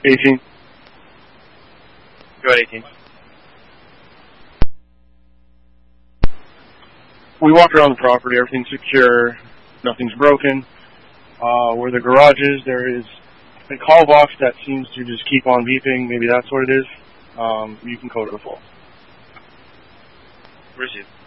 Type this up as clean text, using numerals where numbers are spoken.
18. Go ahead, 18. We walk around the property, everything's secure, nothing's broken. Where the garage is, there is a call box that seems to just keep on beeping. Maybe that's what it is. You can code it a full. Received.